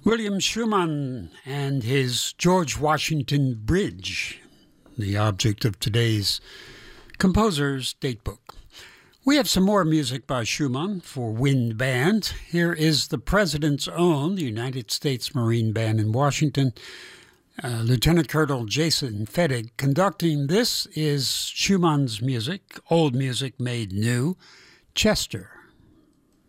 William Schumann and his George Washington Bridge, the object of today's composer's datebook. We have some more music by Schumann for wind band. Here is the President's Own, the United States Marine Band in Washington. Lieutenant Colonel Jason Fettig conducting. This is Schumann's music, old music made new, Chester.